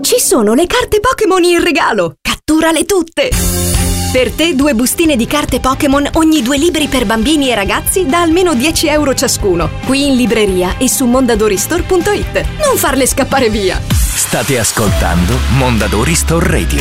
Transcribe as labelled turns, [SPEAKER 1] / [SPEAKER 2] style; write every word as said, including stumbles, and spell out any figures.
[SPEAKER 1] Ci sono le carte Pokémon in regalo! Catturale tutte! Per te due bustine di carte Pokémon ogni due libri per bambini e ragazzi da almeno dieci euro ciascuno. Qui in libreria e su mondadoristore punto it. Non farle scappare via!
[SPEAKER 2] State ascoltando Mondadori Store Radio.